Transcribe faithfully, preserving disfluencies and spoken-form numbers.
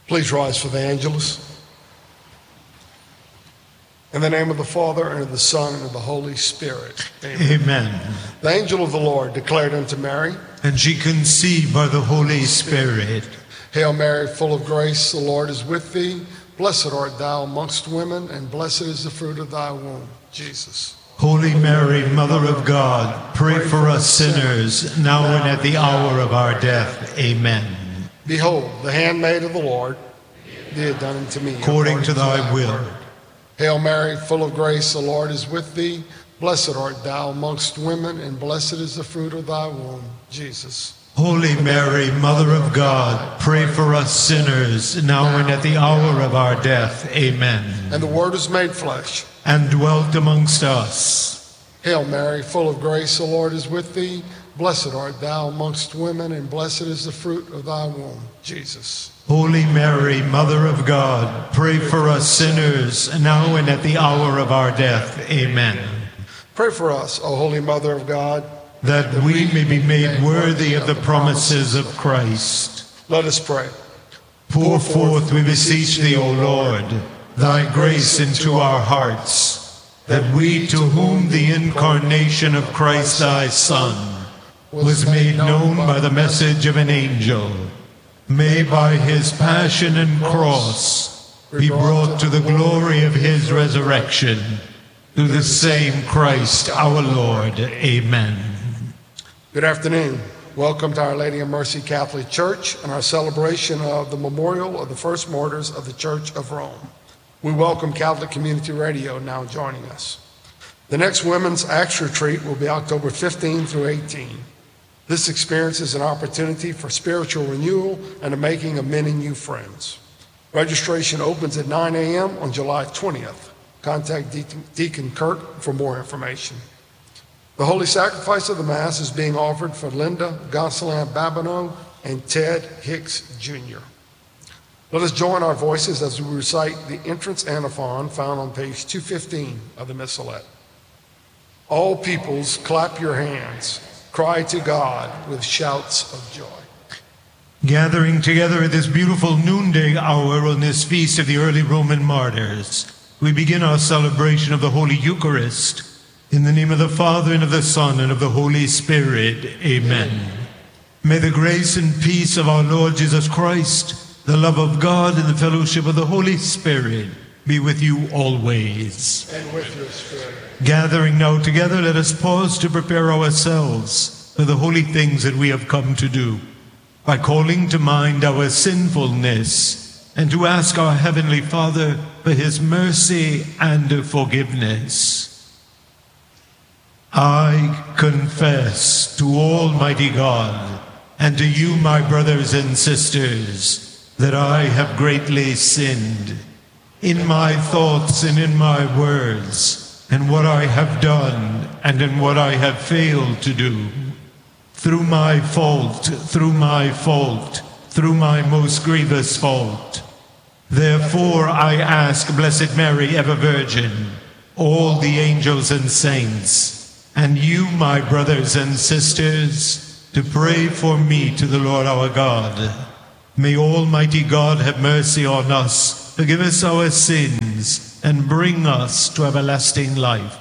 Please rise for the Angelus. In the name of the Father, and of the Son, and of the Holy Spirit. Amen. Amen. The angel of the Lord declared unto Mary, and she conceived by the Holy Spirit. Hail Mary, full of grace, the Lord is with thee. Blessed art thou amongst women, and blessed is the fruit of thy womb, Jesus. Holy Mary, Mother of God, pray for us sinners, now and at the hour of our death. Amen. Behold, the handmaid of the Lord, be it done unto me according to thy will. Word. Hail Mary, full of grace, the Lord is with thee. Blessed art thou amongst women, and blessed is the fruit of thy womb, Jesus. Holy Mary, Mother of God, pray for us sinners, now and at the hour of our death. Amen. And the Word is made flesh, and dwelt amongst us. Hail Mary, full of grace, the Lord is with thee. Blessed art thou amongst women, and blessed is the fruit of thy womb, Jesus. Holy Mary, Mother of God, pray for us sinners, now and at the hour of our death. Amen. Pray for us, O Holy Mother of God, that, that we may be made worthy of the promises of Christ. Let us pray. Pour forth, we beseech thee, O Lord, thy grace into our hearts, that we, to whom the incarnation of Christ thy Son was made known by the message of an angel, may by his passion and cross be brought to the glory of his resurrection, through the same Christ our Lord. Amen. Good afternoon. Welcome to Our Lady of Mercy Catholic Church and our celebration of the memorial of the first martyrs of the Church of Rome. We welcome Catholic Community Radio now joining us. The next Women's Acts Retreat will be October fifteenth through eighteenth. This experience is an opportunity for spiritual renewal and the making of many new friends. Registration opens at nine a.m. on July twentieth. Contact Deacon Kurt for more information. The Holy Sacrifice of the Mass is being offered for Linda Gosselin Babineau and Ted Hicks Junior Let us join our voices as we recite the entrance antiphon found on page two fifteen of the Missalette. All peoples, clap your hands. Cry to God with shouts of joy. Gathering together at this beautiful noonday hour on this feast of the early Roman martyrs, we begin our celebration of the Holy Eucharist. In the name of the Father, and of the Son, and of the Holy Spirit. Amen. Amen. May the grace and peace of our Lord Jesus Christ, the love of God, and the fellowship of the Holy Spirit be with you always. And with your spirit. Gathering now together, let us pause to prepare ourselves for the holy things that we have come to do, by calling to mind our sinfulness and to ask our Heavenly Father for his mercy and forgiveness. I confess to Almighty God and to you, my brothers and sisters, that I have greatly sinned in my thoughts and in my words, and what I have done and in what I have failed to do. Through my fault, through my fault, through my most grievous fault. Therefore I ask Blessed Mary, ever Virgin, all the angels and saints, and you, my brothers and sisters, to pray for me to the Lord our God. May Almighty God have mercy on us, forgive us our sins, and bring us to everlasting life.